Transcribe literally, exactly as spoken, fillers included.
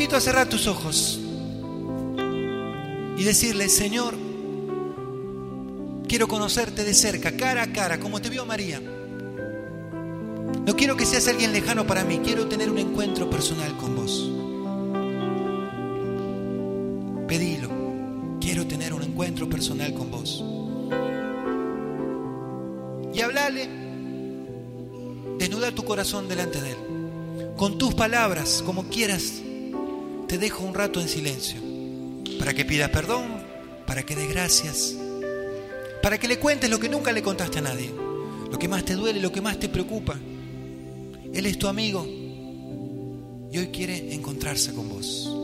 invito a cerrar tus ojos y decirle: Señor, quiero conocerte de cerca, cara a cara, como te vio María. No quiero que seas alguien lejano para mí, quiero tener un encuentro personal con vos. Pedilo, quiero tener un encuentro personal con vos. Y hablale, desnuda tu corazón delante de Él. Con tus palabras, como quieras, te dejo un rato en silencio, para que pidas perdón, para que des gracias, para que le cuentes lo que nunca le contaste a nadie, lo que más te duele, lo que más te preocupa. Él es tu amigo y hoy quiere encontrarse con vos.